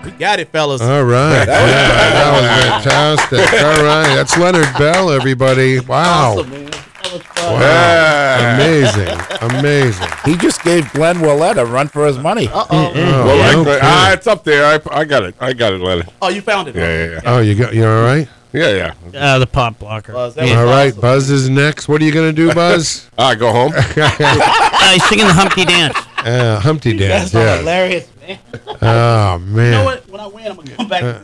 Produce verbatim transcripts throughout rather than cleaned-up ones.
We got it, fellas. All right. That was, yeah, that was fantastic. All right. That's Leonard Bell, everybody. Wow. Awesome, man. That was fun. Wow. Yeah. Amazing. Amazing. He just gave Glenn Willett a run for his money. Uh-oh. Oh, well, okay. I, ah, it's up there. I, I got it. I got it, Leonard. Oh, you found it. Yeah, yeah, yeah. Oh, you got you all right? Yeah, yeah. Uh, the pop blocker. Buzz, Yeah. that was All right. awesome. Buzz is next. What are you going to do, Buzz? I go home. Uh, he's singing the Humpty Dance. Uh, Humpty Dance. That's all Yeah. hilarious, man. Oh, man. You know what? When I win, I'm going to come back.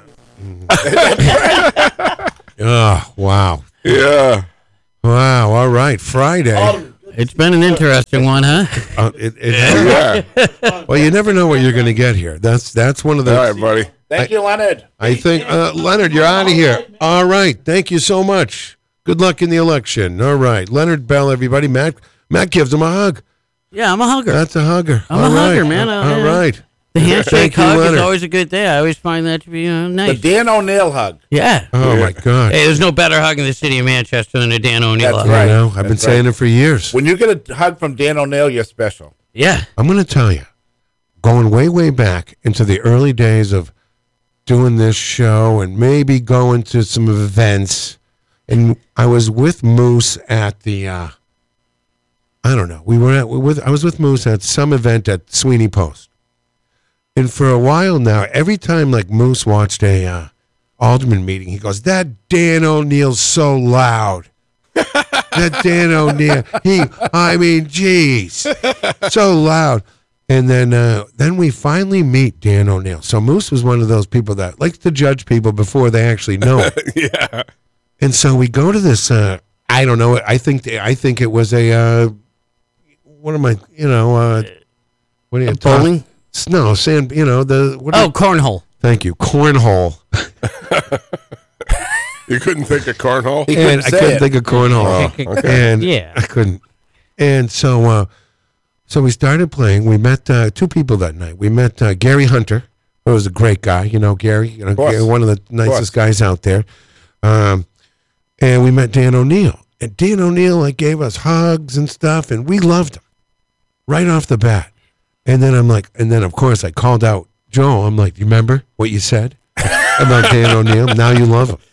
Oh, wow. Yeah. Wow. All right. Friday. All of it. It's been an interesting one, huh? Uh, it, it, Yeah. Well, you never know what you're going to get here. That's that's one of the. All right, buddy. Thank you, Leonard. I think, uh, Leonard, you're out of here. All right. Thank you so much. Good luck in the election. All right. Leonard Bell, everybody. Matt Matt gives him a hug. Yeah, I'm a hugger. That's a hugger. I'm All a hugger, right. man. Uh, All yeah. right. the handshake Thank you, hug Leonard. is always a good day. I always find that to be uh, The nice. Dan O'Neill hug. Yeah. Oh, my God. Hey, there's no better hug in the city of Manchester than a Dan O'Neill That's hug. right. I know. I've been That's saying it for years. When you get a hug from Dan O'Neill, you're special. Yeah. I'm going to tell you, going way, way back into the early days of doing this show and maybe going to some events, and I was with Moose at the, uh, I don't know, we were at, with, I was with Moose at some event at Sweeney Post. And for a while now, every time like Moose watched a uh, alderman meeting, he goes, that Dan O'Neill's so loud. That Dan O'Neill, he, I mean, geez, so loud. And then uh, then we finally meet Dan O'Neill. So Moose was one of those people that likes to judge people before they actually know it. Yeah. And so we go to this, uh, I don't know, I think I think it was a, uh, what am I, you know, uh, what do you, Bowling? Top, no, sand, you know, the, what do Oh, you- cornhole. thank you, cornhole. You couldn't think of cornhole? He And couldn't I say couldn't it. think of cornhole. Oh, okay. And Yeah. I couldn't. And so, uh, so we started playing. We met uh, two people that night. We met uh, Gary Hunter, who was a great guy. You know, Gary, you know, course. Gary, one of the nicest guys out there. Um, and we met Dan O'Neill. And Dan O'Neill like gave us hugs and stuff, and we loved him right off the bat. And then I'm like, and then of course I called out Joe. I'm like, do you remember what you said about Dan O'Neill? Now you love him.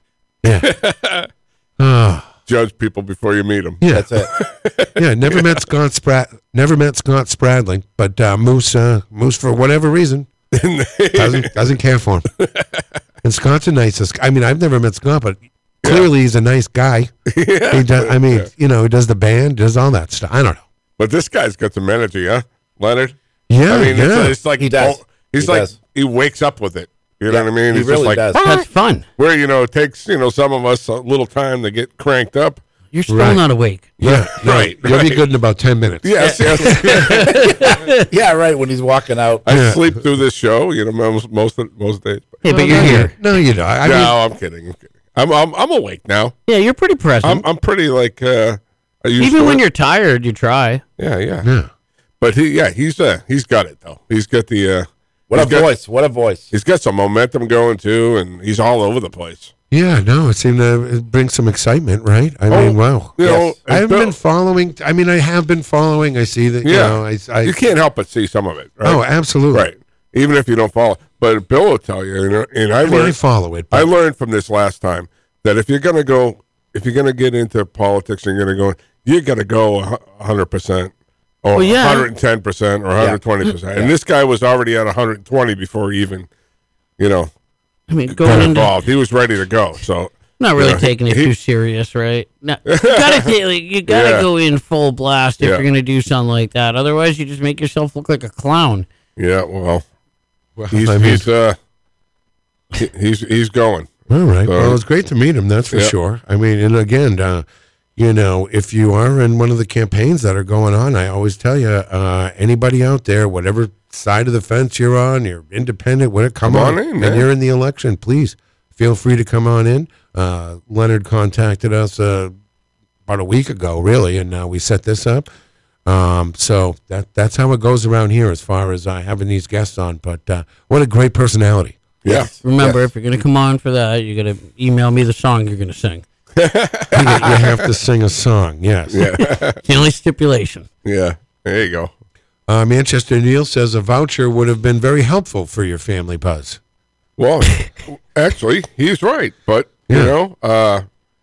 Yeah. Oh. Judge people before you meet them. Yeah, That's it. yeah. Never met Scott Sprat. Never met Scott Spradling, but uh, Moose, uh, Moose for whatever reason doesn't doesn't care for him. And Scott's a nicest. I mean, I've never met Scott, but clearly he's a nice guy. Yeah. He does. I mean, you know, he does the band, does all that stuff. I don't know. But this guy's got some energy, huh, Leonard? Yeah, I mean, yeah. it's, it's like He does. oh, he's He like does. he wakes up with it. You know Yeah, what I mean? he He's really just like does. That's fun. where you know it takes you know some of us a little time to get cranked up. You're still Right. not awake. yeah, Right, You'll be right. good in about ten minutes. Yes, yes. Yeah, right. When he's walking out. I Yeah. sleep through this show. You know, most most of, most days. Hey, but Well, you're no, here. No, you don't. I no, mean, I'm kidding. I'm kidding. I'm I'm, I'm awake now. Yeah, you're pretty present. I'm I'm pretty like. Uh, I used Even to when it. you're tired, you try. Yeah, yeah. yeah. But he yeah he's uh he's got it though. He's got the uh. What a he's got- voice. What a voice. He's got some momentum going too, and he's all over the place. Yeah, no, it seemed to bring some excitement, right? I Oh, mean, wow. You know, Yes. I haven't Bill- been following. I mean, I have been following. I see that. You Yeah, know, I, I, you can't help but see some of it. Right? Oh, absolutely. Right. Even if you don't follow, but Bill will tell you, you know, and I, I mean, I learned. follow it. I But learned from this last time that if you're gonna go, if you're gonna get into politics and you're gonna go, you got to go a hundred percent, or Well, yeah. one hundred ten percent, or one hundred twenty percent. And this guy was already at one hundred twenty before he even, you know, I mean, got going into involved. He was ready to go. So not really Yeah, taking it he- too serious, right? No, you gotta take, like, you gotta Yeah. go in full blast if Yeah. you're gonna do something like that. Otherwise, you just make yourself look like a clown. yeah, well, well, he's I mean, he's uh, he- he's he's going. all right. so- Well, it's great to meet him. That's for Yeah. sure. I mean, and again, uh, you know, if you are in one of the campaigns that are going on, I always tell you, uh, anybody out there, whatever side of the fence you're on, you're independent, whatever, come, Come on, on in, and man. you're in the election, please feel free to come on in. Uh, Leonard contacted us uh, about a week ago, really, and uh, we set this up. Um, so that that's how it goes around here as far as uh, having these guests on. But uh, what a great personality. Yeah. Remember, Yes. if you're gonna come on for that, you gotta email me the song you're gonna sing. you, you have to sing a song, yes. Yeah. It's the only stipulation. Yeah. There you go. Uh, Manchester Neil says a voucher would have been very helpful for your family, Buzz. Well, actually, he's right. But, Yeah. you know, uh,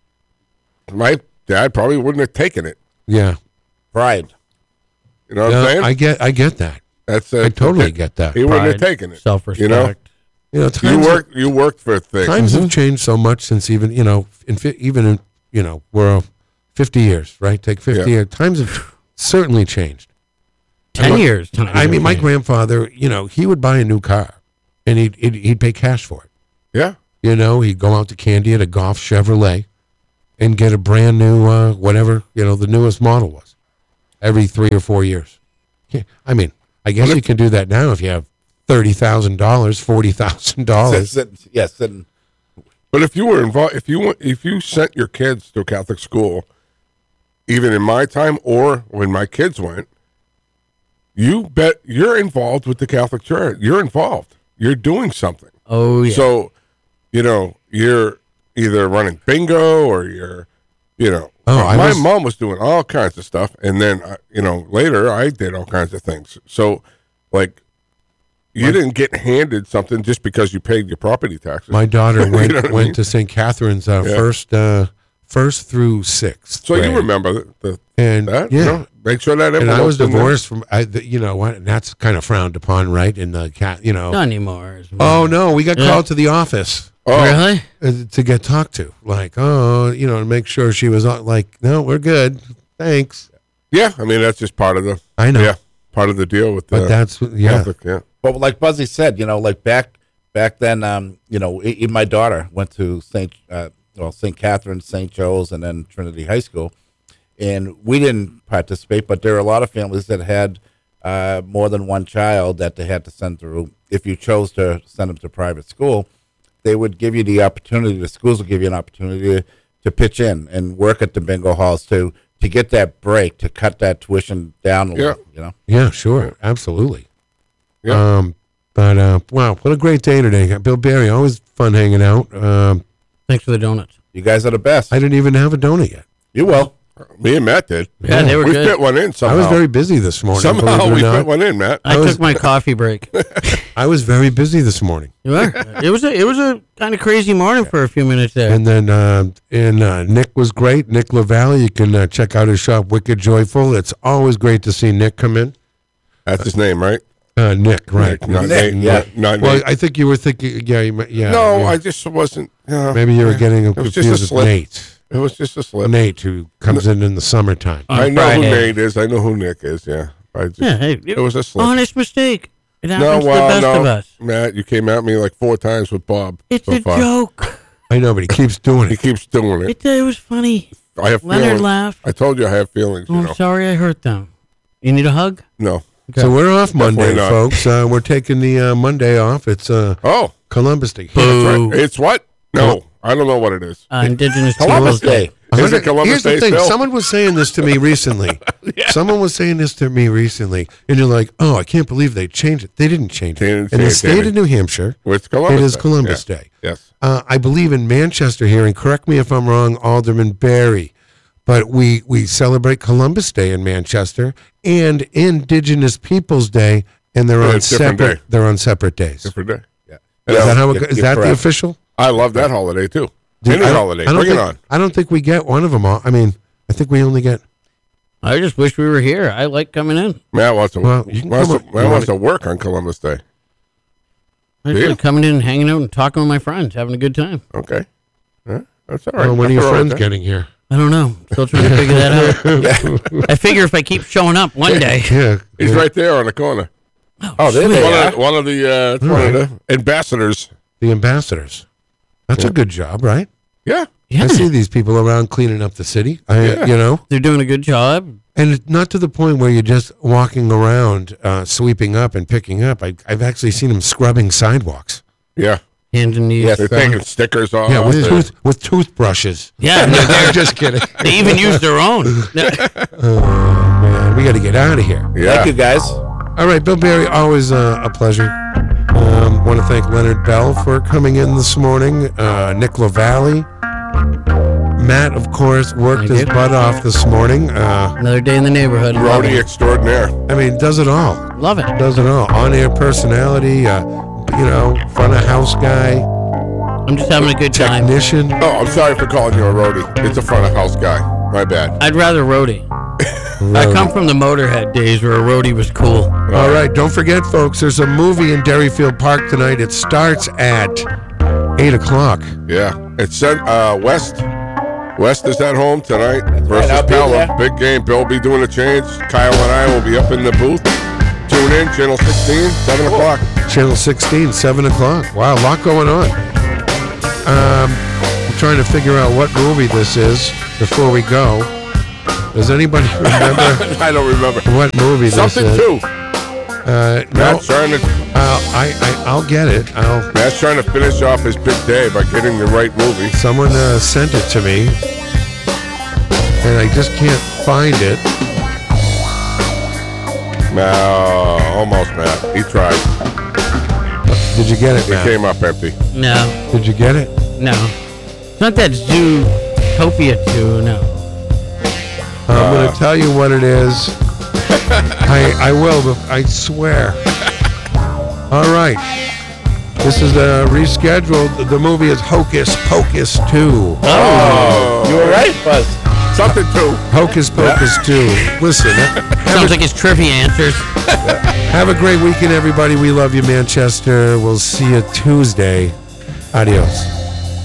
my dad probably wouldn't have taken it. Yeah. Pride. You know what No, I'm saying? I get I get that. That's uh, I totally get that. He wouldn't have Pride, taken it. Self-respect. You know, You know, you times worked. You worked for things. times have changed so much since even you know in fi- even in you know we're fifty years, right? Take fifty Yeah. years. Times have certainly changed. Ten years. time I mean, my okay. grandfather, you know, he would buy a new car, and he'd he'd, he'd pay cash for it. Yeah. You know, he'd go out to Candy at a Golf Chevrolet, and get a brand new uh, whatever you know the newest model was, every three or four years. Yeah, I mean, I guess Well, you if- can do that now if you have thirty thousand dollars, forty thousand Sit, dollars. sit, yeah, sitting. But if you were involved, if you went, if you sent your kids to a Catholic school, even in my time or when my kids went, you bet you're involved with the Catholic Church. You're involved. You're doing something. Oh yeah. So, you know, you're either running bingo or you're, you know, Oh, I my was- mom was doing all kinds of stuff, and then uh, you know later I did all kinds of things. So, like, you didn't get handed something just because you paid your property taxes. My daughter You went know what I went mean? to Saint Catherine's uh, Yeah. first uh, first through sixth. So you grade. remember the, the and that? yeah. You know, make sure that And I was envelope's in there. divorced from, I, the, you know, what? And that's kind of frowned upon, right? In the cat, you know. Not anymore. It's Oh no, we got Yeah. called to the office Oh, Really? uh, to get talked to. Like, oh, you know, to make sure she was uh, like, no, we're good, thanks. yeah. I mean, that's just part of the. I know, Yeah, part of the deal with the but that's yeah, Catholic. Yeah. But like Buzzy said, you know, like back back then, um, you know, e- even my daughter went to Saint uh, well Saint Catherine, Saint Joe's, and then Trinity High School, and we didn't participate. But there are a lot of families that had uh, more than one child that they had to send through. If you chose to send them to private school, they would give you the opportunity. The schools will give you an opportunity to, to pitch in and work at the bingo halls to to get that break, to cut that tuition down a Yeah. little. You know. yeah, sure, absolutely. Yeah. Um, but uh, wow, what a great day today, Bill Barry. Always fun hanging out. Um, Thanks for the donuts. You guys are the best. I didn't even have a donut yet. you will. Me and Matt did. Yeah, they were we good. fit one in somehow. I was very busy this morning. somehow believe we it or fit not. one in, Matt. I, I was- took my coffee break. I was very busy this morning. You were. It was a it was a kind of crazy morning for a few minutes there. And then uh, and uh, Nick was great. Nick LaValle. You can uh, check out his shop, Wicked Joyful. It's always great to see Nick come in. That's his name, right? Uh, Nick, right? Nick, not Nick, Nate, yeah. not- not Well, Nate. I think you were thinking, yeah, you, might- yeah. no, yeah. I just wasn't. Uh, maybe you were getting him it was just a confused with slip. Nate. It was just a slip. Nate, who comes in in the summertime. On I know who Friday. Nate is. I know who Nick is. Yeah. I just, Yeah, hey, it was a slip. honest mistake. It no, happens to well, the best no, of us. Matt, you came at me like four times with Bob. It's so a far. joke. I know, but he keeps doing He it. keeps doing it. It, it was funny. I have Leonard feelings. laughed. I told you I have feelings. Oh, You I'm know. sorry I hurt them. You need a hug? No. So we're off Monday, not. folks. Uh, we're taking the uh, Monday off. It's uh, Oh, Columbus Day. that's right. Boo. It's what? No, I don't know what it is. Uh, Indigenous Columbus Peoples Day. Day. Is it Columbus Here's Day the thing. still? Someone was saying this to me recently. Someone was saying this to me recently, and you're like, "Oh, I can't believe they changed it. They didn't change They it." didn't In the change it, state Danny. of New Hampshire, It's Columbus it is Day. Columbus Yeah. Day. Yes. Uh, I believe in Manchester here, and correct me if I'm wrong, Alderman Barry, but we we celebrate Columbus Day in Manchester and Indigenous Peoples Day, and they're Yeah, on it's different separate. day. They're on separate days. Different day. Yeah. Is that how it You're- go- is you're that the correct. official? I love that holiday too. Do- Any I don't- holiday. I don't Bring think, it on. I don't think we get one of them all. I mean, I think we only get. I just wish we were here. I like coming in. Matt wants to, Well, you can wants, come to, up- Matt you wants wanna- to work on Columbus Day. I just Yeah. like coming in and hanging out and talking with my friends, having a good time. Okay. Huh? That's all right. Well, when are Nothing your wrong with friends that. getting here? I don't know. Still trying to figure that out. I figure if I keep showing up one day. Yeah, He's yeah. right there on the corner. Oh, there they One are. of, one of the uh, it's one of the ambassadors. The ambassadors. That's a good job, right? Yeah. Yeah, I see these people around cleaning up the city. I, Yeah. you know, they're doing a good job. and it's not to the point where you're just walking around, uh, sweeping up and picking up. I, I've actually seen them scrubbing sidewalks. Yeah. Hands and knees. Yes, They're scrubbing. taking stickers off. yeah, with They're- tooth with toothbrushes. Yeah, and they're- I'm just kidding. they even use their own. Oh man, we got to get out of here. yeah. Thank you, guys. All right, Bill Barry, always uh, a pleasure. Um, want to thank Leonard Bell for coming in this morning. Uh, Nick LaValle. Matt, of course, worked Thank his you. butt off this morning. Uh, Another day in the neighborhood. Love Roadie it. extraordinaire. I mean, does it all. Love it. Does it all. On-air personality, uh, you know, front of house guy, I'm just having a good time. technician. Oh, I'm sorry for calling you a roadie. It's a front of house guy. My bad. I'd rather roadie. I come from the Motorhead days where a roadie was cool. All right, don't forget, folks, there's a movie in Derryfield Park tonight. It starts at eight o'clock. Yeah, it's sent, uh, West. West is at home tonight versus I'll be Pella. there. Big game. Bill will be doing a change. Kyle and I will be up in the booth. Tune in, channel sixteen, seven o'clock. Channel sixteen, seven o'clock. Wow, a lot going on. Um, I'm trying to figure out what movie this is before we go. Does anybody remember I don't remember. what movie this Something is? too. Uh, no, Matt's trying to I'll, I, I, I'll get it. I'll. Matt's trying to finish off his big day by getting the right movie. Someone uh, sent it to me, and I just can't find it. No, almost, Matt. He tried. Did you get it, It Matt? came up empty. No, Did you get it? no. It's not that Zootopia two, no. I'm going to tell you what it is. I I will, but I swear. All right. This is uh, rescheduled. The movie is Hocus Pocus two. Oh, you were right, Buzz. Something too. Hocus Pocus two. Listen, have Sounds a, like it's trivia answers. have a great weekend, everybody. We love you, Manchester. We'll see you Tuesday. Adios.